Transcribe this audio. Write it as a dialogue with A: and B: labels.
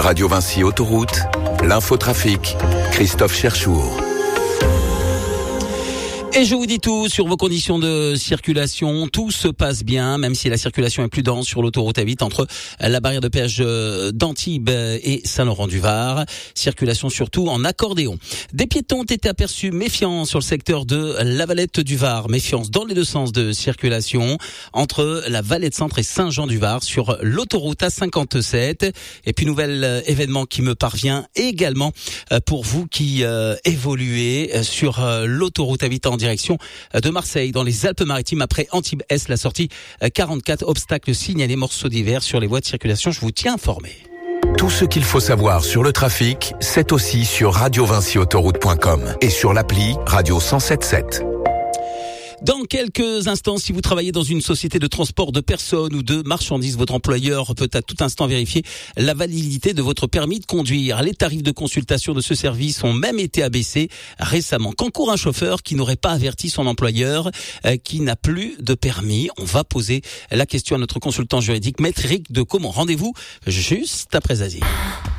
A: Radio Vinci Autoroute, l'infotrafic, Christophe Cherchour.
B: Et je vous dis tout sur vos conditions de circulation. Tout se passe bien, même si la circulation est plus dense sur l'autoroute A8 entre la barrière de péage d'Antibes et Saint-Laurent-du-Var. Circulation surtout en accordéon. Des piétons ont été aperçus méfiants sur le secteur de la Valette du Var. Méfiance dans les deux sens de circulation entre la Valette Centre et Saint-Jean-du-Var sur l'autoroute A57. Et puis nouvel événement qui me parvient également pour vous qui évoluez sur l'autoroute A8 en direction de Marseille, dans les Alpes-Maritimes, après Antibes-Est, la sortie 44, obstacles signalés, morceaux divers sur les voies de circulation. Je vous tiens informé.
A: Tout ce qu'il faut savoir sur le trafic, c'est aussi sur radiovinciautoroute.com et sur l'appli Radio 107.7.
B: Dans quelques instants, si vous travaillez dans une société de transport de personnes ou de marchandises, votre employeur peut à tout instant vérifier la validité de votre permis de conduire. Les tarifs de consultation de ce service ont même été abaissés récemment. Qu'encourt un chauffeur qui n'aurait pas averti son employeur, qui n'a plus de permis? On va poser la question à notre consultant juridique, Maître Eric de Caumont. Rendez-vous juste après Zazie.